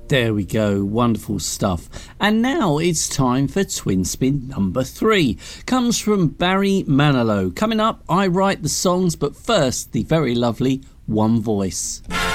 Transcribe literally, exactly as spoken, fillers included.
There we go, wonderful stuff. And now it's time for Twin Spin number three. Comes from Barry Manilow. Coming up, I write the songs, but first, the very lovely One Voice.